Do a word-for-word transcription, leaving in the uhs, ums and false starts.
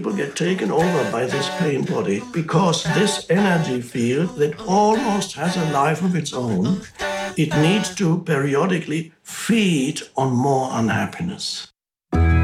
people get taken over by this pain body because this energy field that almost has a life of its own, it needs to periodically feed on more unhappiness.